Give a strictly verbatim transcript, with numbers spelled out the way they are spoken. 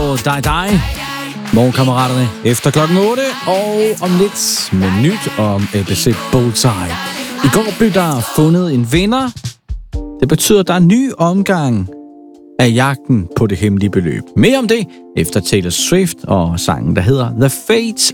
på dig, dig. Morgenkammeraterne efter klokken otte, og om lidt med nyt om A B C Bullseye. I går blev der fundet en vinder. Det betyder, at der er en ny omgang af jagten på det hemmelige beløb. Mere om det efter Taylor Swift og sangen, der hedder The Fates